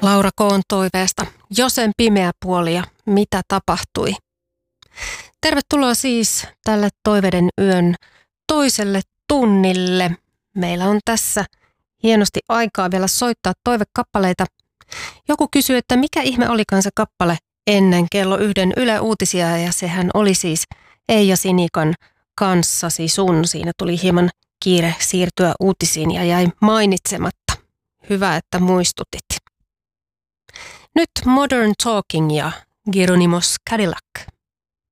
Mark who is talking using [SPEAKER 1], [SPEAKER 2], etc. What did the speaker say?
[SPEAKER 1] Laura Koon toiveesta. Josen pimeä puoli ja mitä tapahtui. Tervetuloa siis tälle Toiveiden yön toiselle tunnille. Meillä on tässä hienosti aikaa vielä soittaa toivekappaleita. Joku kysyy, että mikä ihme olikaan se kappale ennen kello 1 Yle Uutisia, ja sehän oli siis Eija Sinikan Kanssasi sun. Siinä tuli hieman kiire siirtyä uutisiin ja jäi mainitsematta. Hyvä, että muistutit. Nyt Modern Talking ja Geronimos Cadillac.